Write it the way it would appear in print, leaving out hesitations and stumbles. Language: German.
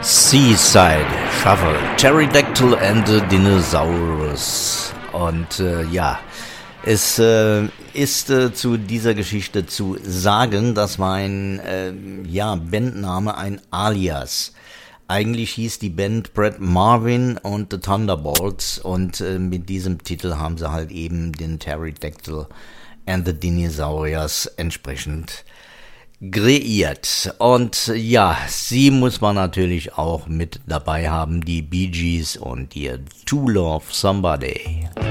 Seaside Shuffle, Pterodactyl and the Dinosaurus. Und es ist zu dieser Geschichte zu sagen, dass mein Bandname ein Alias. Eigentlich hieß die Band Brad Marvin und The Thunderbolts und mit diesem Titel haben sie halt eben den Pterodactyl and the Dinosauriers entsprechend kreiert. Und ja, sie muss man natürlich auch mit dabei haben, die Bee Gees und ihr To Love Somebody.